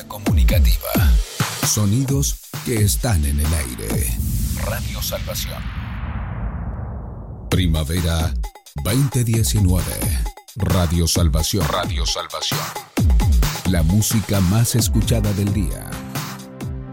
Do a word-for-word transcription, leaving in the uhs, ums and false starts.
Vanguardia Comunicativa. Sonidos que están en el aire. Radio Salvación. Primavera veinte diecinueve. Radio Salvación. Radio Salvación. La música más escuchada del día.